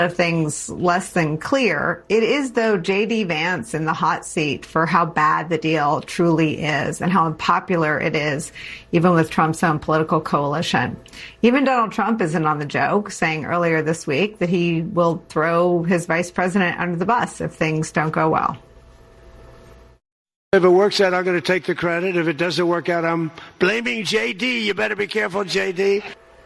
of things less than clear. It is, though, J.D. Vance in the hot seat for how bad the deal truly is and how unpopular it is, even with Trump's own political coalition. Even Donald Trump isn't on the joke, saying earlier this week that he will throw his vice president under the bus if things don't go well. If it works out, I'm going to take the credit. If it doesn't work out, I'm blaming J.D. You better be careful, J.D.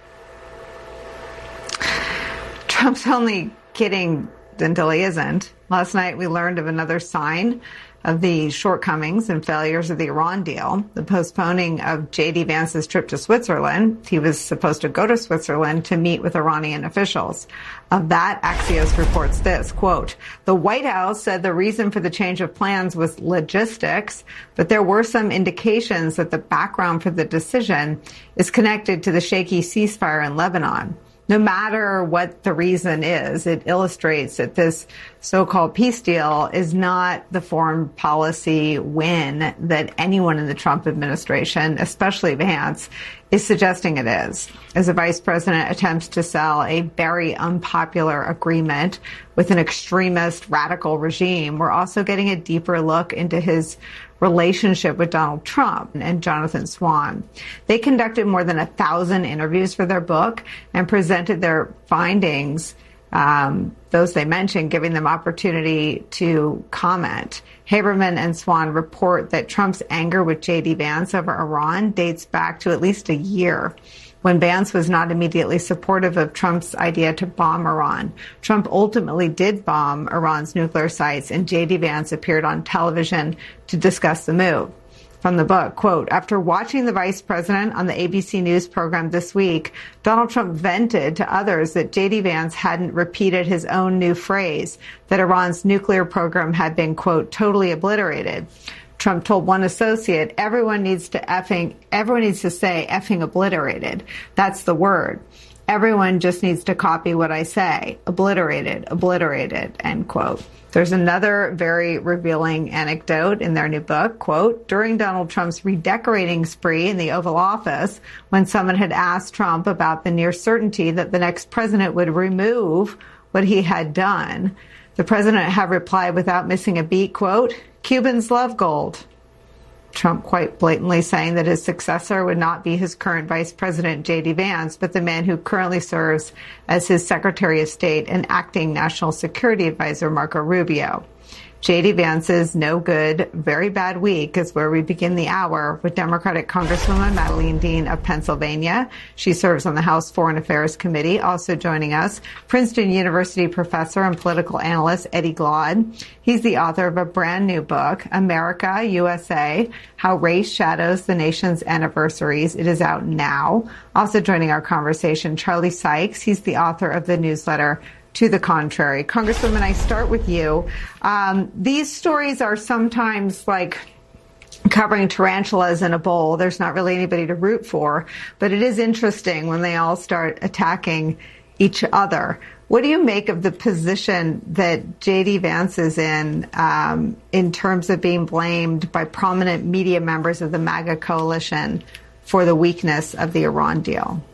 Trump's only kidding until he isn't. Last night, we learned of another sign of the shortcomings and failures of the Iran deal, the postponing of J.D. Vance's trip to Switzerland. He was supposed to go to Switzerland to meet with Iranian officials. Of that, Axios reports this, quote, the White House said the reason for the change of plans was logistics, but there were some indications that the background for the decision is connected to the shaky ceasefire in Lebanon. No matter what the reason is, it illustrates that this so-called peace deal is not the foreign policy win that anyone in the Trump administration, especially Vance, is suggesting it is. As the vice president attempts to sell a very unpopular agreement with an extremist radical regime, we're also getting a deeper look into his relationship with Donald Trump and Jonathan Swan. They conducted more than 1,000 interviews for their book and presented their findings, those they mentioned, giving them opportunity to comment. Haberman and Swan report that Trump's anger with J.D. Vance over Iran dates back to at least a year, when Vance was not immediately supportive of Trump's idea to bomb Iran. Trump ultimately did bomb Iran's nuclear sites, and J.D. Vance appeared on television to discuss the move. From the book, quote, after watching the vice president on the ABC News program this week, Donald Trump vented to others that J.D. Vance hadn't repeated his own new phrase, that Iran's nuclear program had been, quote, totally obliterated. Trump told one associate, everyone needs to say effing obliterated. That's the word. Everyone just needs to copy what I say. Obliterated, end quote. There's another very revealing anecdote in their new book, quote, during Donald Trump's redecorating spree in the Oval Office, when someone had asked Trump about the near certainty that the next president would remove what he had done, the president had replied without missing a beat, quote, Cubans love gold. Trump quite blatantly saying that his successor would not be his current vice president, J.D. Vance, but the man who currently serves as his Secretary of State and acting National Security Advisor, Marco Rubio. J.D. Vance's no good, very bad week is where we begin the hour with Democratic Congresswoman Madeleine Dean of Pennsylvania. She serves on the House Foreign Affairs Committee. Also joining us, Princeton University professor and political analyst Eddie Glaude. He's the author of a brand new book, America, USA, How Race Shadows the Nation's Anniversaries. It is out now. Also joining our conversation, Charlie Sykes. He's the author of the newsletter To the Contrary. Congresswoman, I start with you. These stories are sometimes like covering tarantulas in a bowl. There's not really anybody to root for, but it is interesting when they all start attacking each other. What do you make of the position that J.D. Vance is in terms of being blamed by prominent media members of the MAGA coalition for the weakness of the Iran deal?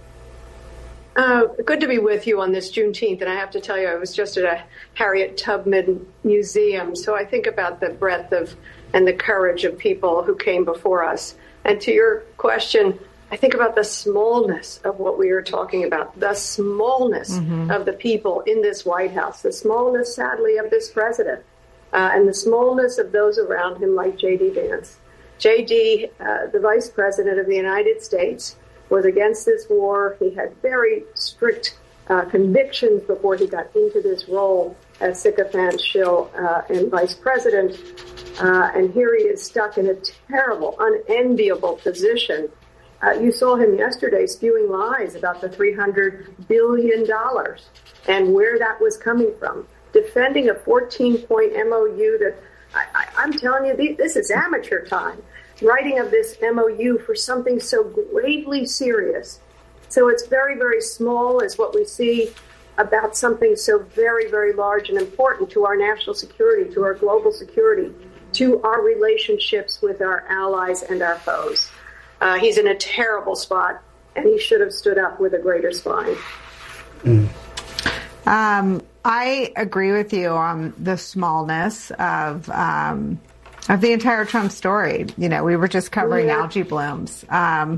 Good to be with you on this Juneteenth, and I have to tell you, I was just at a Harriet Tubman museum, so I think about the breadth of and the courage of people who came before us. And to your question, I think about the smallness of what we are talking about, the smallness of the people in this White House, the smallness, sadly, of this president, and the smallness of those around him like J.D. Vance. J.D., the Vice President of the United States, was against this war. He had very strict convictions before he got into this role as sycophant, shill, and vice president. And here he is stuck in a terrible, unenviable position. You saw him yesterday spewing lies about the $300 billion and where that was coming from, defending a 14-point MOU that, I'm telling you, this is amateur time. Writing of this MOU for something so gravely serious. So it's very, very small is what we see about something so very, very large and important to our national security, to our global security, to our relationships with our allies and our foes. He's in a terrible spot, and he should have stood up with a greater spine. I agree with you on the smallness of the entire Trump story. You know, we were just covering algae blooms. And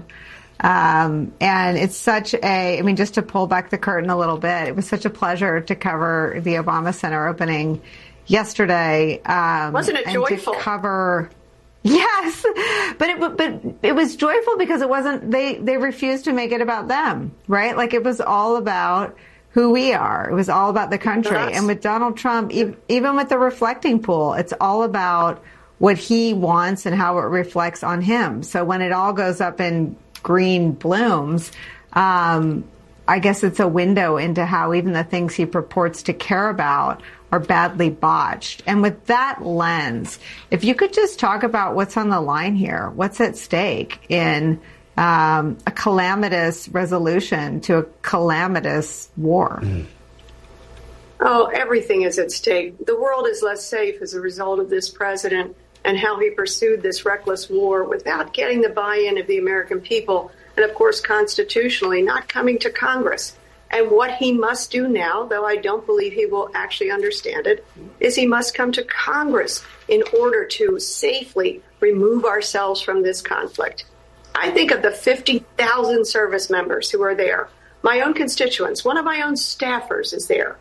it's such just to pull back the curtain a little bit, it was such a pleasure to cover the Obama Center opening yesterday. Wasn't it joyful? To cover, yes, but it was joyful because it wasn't, they refused to make it about them, right? Like, it was all about who we are. It was all about the country. Yes. And with Donald Trump, even with the reflecting pool, it's all about what he wants and how it reflects on him. So when it all goes up in green blooms, I guess it's a window into how even the things he purports to care about are badly botched. And with that lens, if you could just talk about what's on the line here, what's at stake in a calamitous resolution to a calamitous war. Oh, everything is at stake. The world is less safe as a result of this president and how he pursued this reckless war without getting the buy-in of the American people and, of course, constitutionally not coming to Congress. And what he must do now, though I don't believe he will actually understand it, is he must come to Congress in order to safely remove ourselves from this conflict. I think of the 50,000 service members who are there. My own constituents, one of my own staffers is there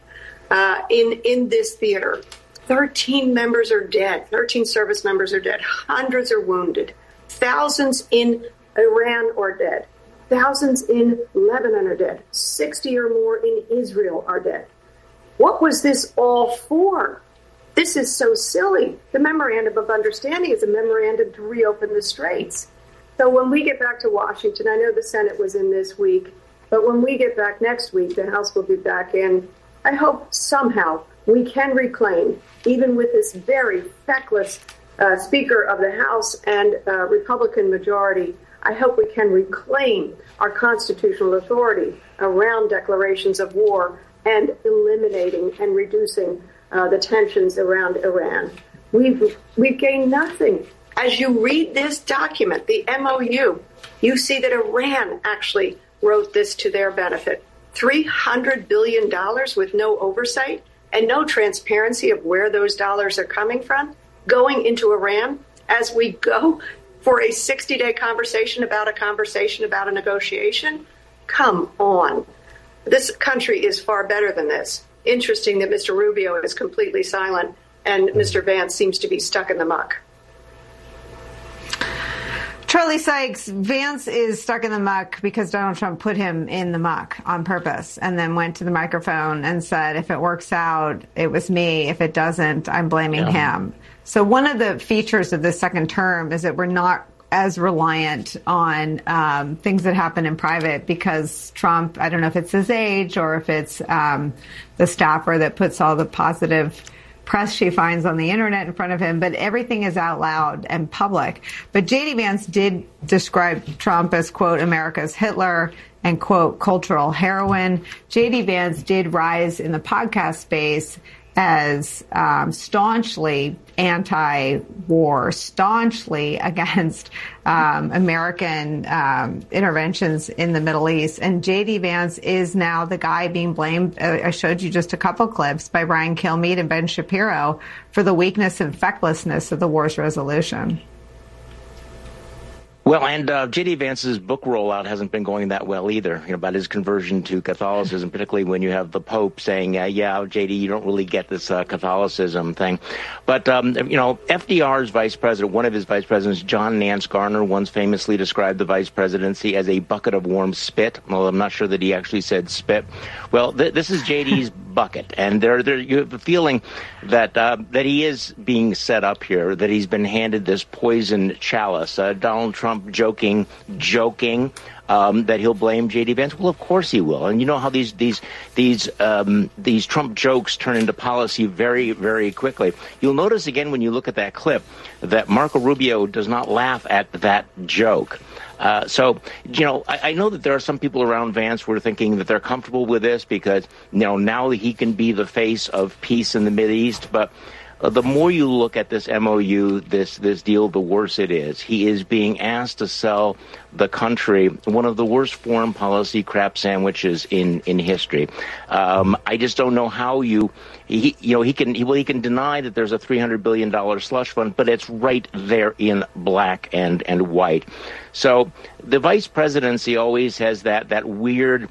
in this theater. 13 members are dead. 13 service members are dead. Hundreds are wounded. Thousands in Iran are dead. Thousands in Lebanon are dead. 60 or more in Israel are dead. What was this all for? This is so silly. The Memorandum of Understanding is a memorandum to reopen the straits. So when we get back to Washington, I know the Senate was in this week, but when we get back next week, the House will be back in. I hope somehow we can reclaim, even with this very feckless Speaker of the House and Republican majority, I hope we can reclaim our constitutional authority around declarations of war and eliminating and reducing the tensions around Iran. We've gained nothing. As you read this document, the MOU, you see that Iran actually wrote this to their benefit. $300 billion with no oversight and no transparency of where those dollars are coming from, going into Iran as we go for a 60-day conversation about a negotiation. Come on. This country is far better than this. Interesting that Mr. Rubio is completely silent and Mr. Vance seems to be stuck in the muck. Charlie Sykes, Vance is stuck in the muck because Donald Trump put him in the muck on purpose and then went to the microphone and said, if it works out, it was me. If it doesn't, I'm blaming him. So one of the features of the second term is that we're not as reliant on things that happen in private because Trump, I don't know if it's his age or if it's the staffer that puts all the positive press she finds on the internet in front of him, but everything is out loud and public. But J.D. Vance did describe Trump as, quote, America's Hitler and, quote, cultural heroin. J.D. Vance did rise in the podcast space as staunchly anti-war, staunchly against American interventions in the Middle East. And J.D. Vance is now the guy being blamed, I showed you just a couple clips, by Brian Kilmeade and Ben Shapiro for the weakness and fecklessness of the war's resolution. Well, and J.D. Vance's book rollout hasn't been going that well either, about his conversion to Catholicism, particularly when you have the Pope saying, yeah, J.D., you don't really get this Catholicism thing. But, FDR's vice president, one of his vice presidents, John Nance Garner, once famously described the vice presidency as a bucket of warm spit. Well, I'm not sure that he actually said spit. Well, this is J.D.'s bucket, and you have a feeling that he is being set up here, that he's been handed this poison chalice. Donald Trump joking that he'll blame J.D. Vance. Well, of course he will. And you know how these Trump jokes turn into policy very, very quickly. You'll notice again when you look at that clip that Marco Rubio does not laugh at that joke. So I know that there are some people around Vance who are thinking that they're comfortable with this because, now he can be the face of peace in the Mideast. But the more you look at this MOU, this deal, the worse it is. He is being asked to sell the country one of the worst foreign policy crap sandwiches in history. I just don't know how he can deny that there's a $300 billion slush fund, but it's right there in black and white. So the vice presidency always has that weird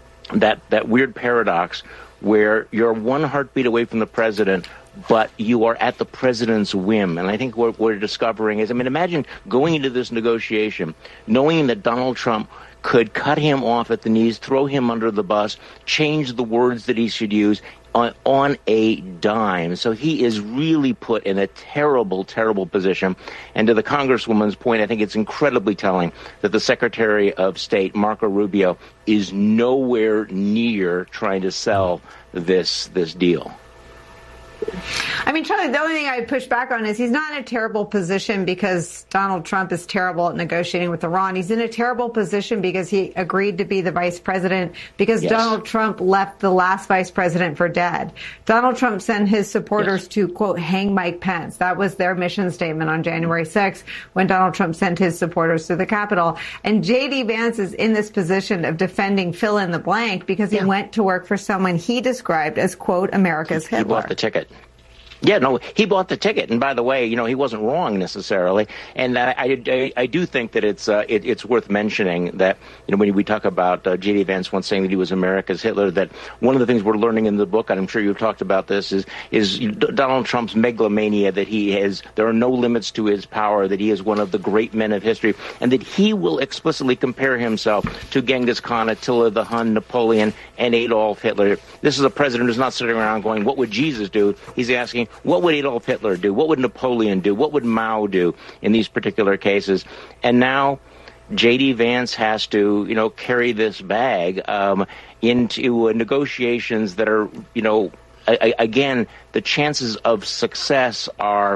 paradox where you're one heartbeat away from the president, but you are at the president's whim. And I think what we're discovering is, imagine going into this negotiation, knowing that Donald Trump could cut him off at the knees, throw him under the bus, change the words that he should use on a dime. So he is really put in a terrible, terrible position. And to the Congresswoman's point, I think it's incredibly telling that the Secretary of State, Marco Rubio, is nowhere near trying to sell this deal. Charlie, the only thing I'd push back on is he's not in a terrible position because Donald Trump is terrible at negotiating with Iran. He's in a terrible position because he agreed to be the vice president because Donald Trump left the last vice president for dead. Donald Trump sent his supporters to, quote, hang Mike Pence. That was their mission statement on January 6th when Donald Trump sent his supporters to the Capitol. And J.D. Vance is in this position of defending fill in the blank because he went to work for someone he described as, quote, America's Hitler. He bought the ticket. Yeah, no, he bought the ticket, and by the way, he wasn't wrong necessarily. And I do think that it's worth mentioning that when we talk about J.D. Vance once saying that he was America's Hitler, that one of the things we're learning in the book, and I'm sure you've talked about this, is Donald Trump's megalomania, that there are no limits to his power, that he is one of the great men of history, and that he will explicitly compare himself to Genghis Khan, Attila the Hun, Napoleon, and Adolf Hitler. This is a president who's not sitting around going, "What would Jesus do?" He's asking, what would Adolf Hitler do? What would Napoleon do? What would Mao do in these particular cases? And now J.D. Vance has to, carry this bag into negotiations that are, again, the chances of success are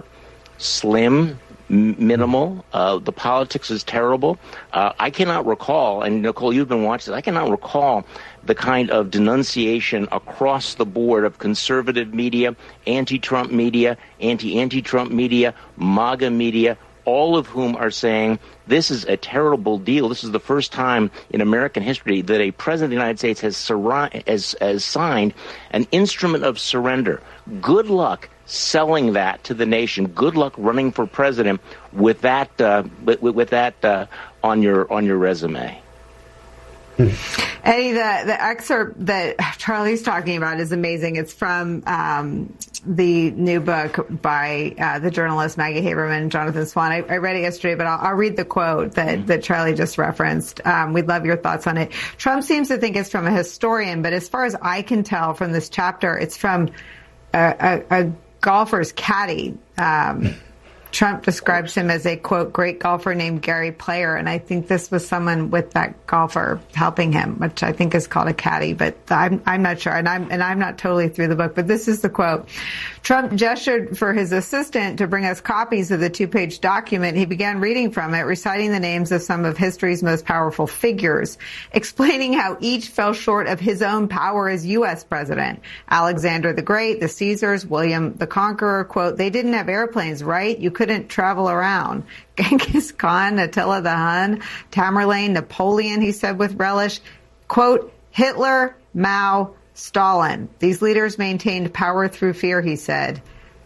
slim, minimal. The politics is terrible. I cannot recall, and Nicole, you've been watching this, I cannot recall the kind of denunciation across the board of conservative media, anti-Trump media, anti-Trump media, MAGA media, all of whom are saying this is a terrible deal. This is the first time in American history that a president of the United States has signed an instrument of surrender. Good luck selling that to the nation. Good luck running for president with that on your resume. Eddie, the excerpt that Charlie's talking about is amazing. It's from the new book by the journalist Maggie Haberman and Jonathan Swan. I read it yesterday, but I'll read the quote that Charlie just referenced. We'd love your thoughts on it. Trump seems to think it's from a historian, but as far as I can tell from this chapter, it's from a golfer's caddy. Trump describes him as a, quote, great golfer named Gary Player. And I think this was someone with that golfer helping him, which I think is called a caddy, but I'm not sure. And I'm not totally through the book, but this is the quote. Trump gestured for his assistant to bring us copies of the 2-page document. He began reading from it, reciting the names of some of history's most powerful figures, explaining how each fell short of his own power as U.S. president. Alexander the Great, the Caesars, William the Conqueror, quote, they didn't have airplanes, right? You couldn't travel around. Genghis Khan, Attila the Hun, Tamerlane, Napoleon, he said with relish, quote, Hitler, Mao, Stalin. These leaders maintained power through fear, he said.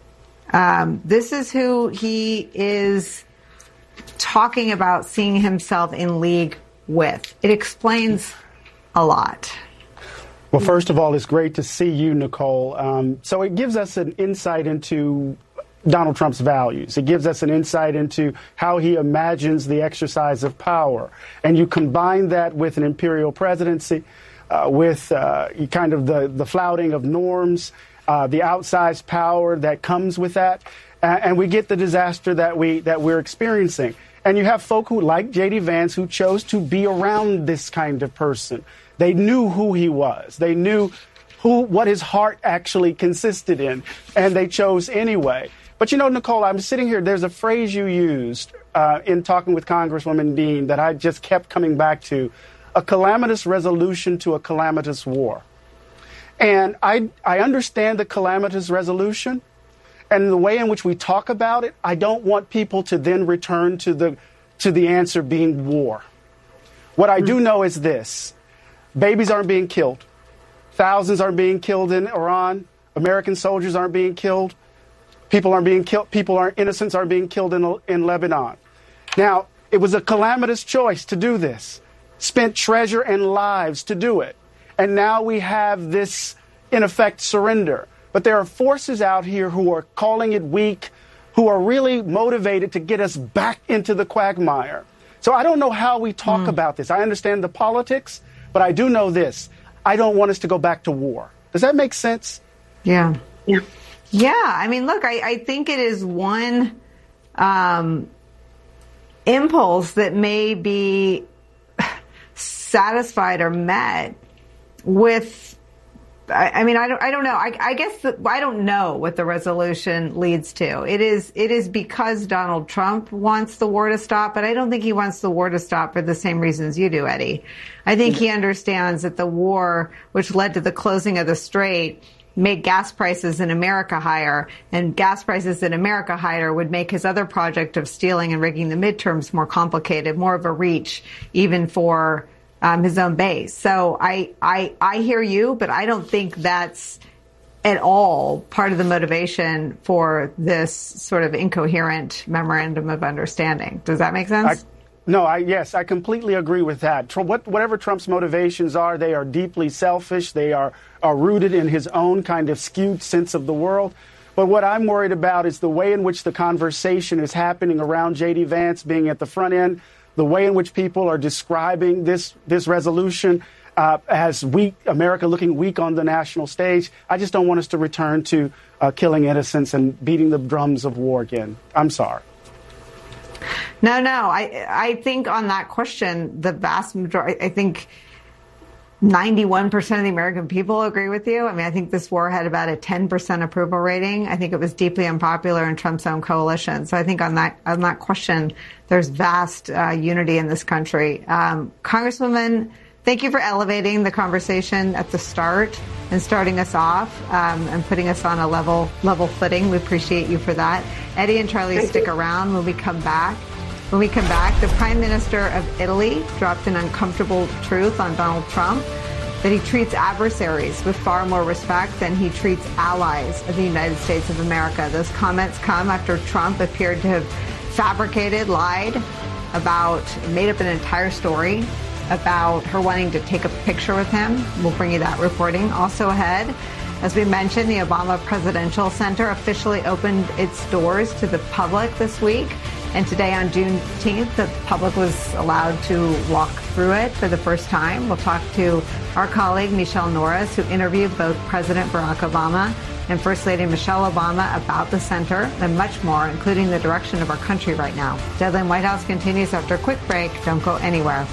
This is who he is talking about seeing himself in league with. It explains a lot. Well, first of all, it's great to see you, Nicole. So it gives us an insight into Donald Trump's values. It gives us an insight into how he imagines the exercise of power. And you combine that with an imperial presidency, with kind of the flouting of norms, the outsized power that comes with that, and we get the disaster that we're experiencing. And you have folk who, like J.D. Vance, who chose to be around this kind of person. They knew who he was. They knew what his heart actually consisted in, and they chose anyway. But, Nicole, I'm sitting here. There's a phrase you used in talking with Congresswoman Dean that I just kept coming back to, a calamitous resolution to a calamitous war. And I understand the calamitous resolution, And the way in which we talk about it, I don't want people to then return to the answer being war. What I do know is this. Babies aren't being killed. Thousands aren't being killed in Iran. American soldiers aren't being killed. People aren't being killed. Innocents aren't being killed in Lebanon. Now, it was a calamitous choice to do this. Spent treasure and lives to do it. And now we have this, in effect, surrender. But there are forces out here who are calling it weak, who are really motivated to get us back into the quagmire. So I don't know how we talk about this. I understand the politics, but I do know this. I don't want us to go back to war. Does that make sense? Yeah. I mean, look, I think it is one impulse that may be satisfied or met with. I mean, I don't know. I guess I don't know what the resolution leads to. It is because Donald Trump wants the war to stop, but I don't think he wants the war to stop for the same reasons you do, Eddie. I think he understands that the war, which led to the closing of the strait, made gas prices in America higher, and gas prices in America higher would make his other project of stealing and rigging the midterms more complicated, more of a reach, even for his own base. So I hear you, but I don't think that's at all part of the motivation for this sort of incoherent memorandum of understanding. Does that make sense? Yes, I completely agree with that. Whatever Trump's motivations are, they are deeply selfish. They are rooted in his own kind of skewed sense of the world. But what I'm worried about is the way in which the conversation is happening around J.D. Vance being at the front end, the way in which people are describing this resolution as weak, America looking weak on the national stage. I just don't want us to return to killing innocents and beating the drums of war again. I'm sorry. No. I think on that question, the vast majority, I think 91% of the American people agree with you. I mean, I think this war had about a 10% approval rating. I think it was deeply unpopular in Trump's own coalition. So I think on that question, there's vast unity in this country. Congresswoman, thank you for elevating the conversation at the start and starting us off and putting us on a level footing. We appreciate you for that. Eddie and Charlie, stick around when we come back. When we come back, the Prime Minister of Italy dropped an uncomfortable truth on Donald Trump, that he treats adversaries with far more respect than he treats allies of the United States of America. Those comments come after Trump appeared to have fabricated, lied about, made up an entire story about her wanting to take a picture with him. We'll bring you that reporting. Also ahead, as we mentioned, the Obama Presidential Center officially opened its doors to the public this week. And today on Juneteenth, the public was allowed to walk through it for the first time. We'll talk to our colleague, Michelle Norris, who interviewed both President Barack Obama and First Lady Michelle Obama about the center and much more, including the direction of our country right now. Deadline White House continues after a quick break. Don't go anywhere.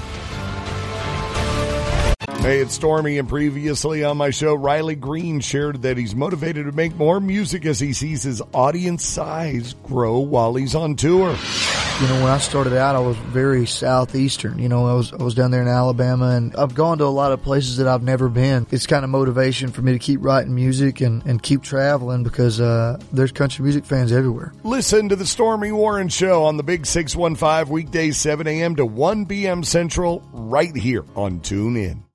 Hey, it's Stormy, and previously on my show, Riley Green shared that he's motivated to make more music as he sees his audience size grow while he's on tour. You know, when I started out, I was very southeastern. You know, I was down there in Alabama, and I've gone to a lot of places that I've never been. It's kind of motivation for me to keep writing music and keep traveling because there's country music fans everywhere. Listen to the Stormy Warren Show on the Big 615 weekdays 7 a.m. to 1 p.m. Central right here on TuneIn.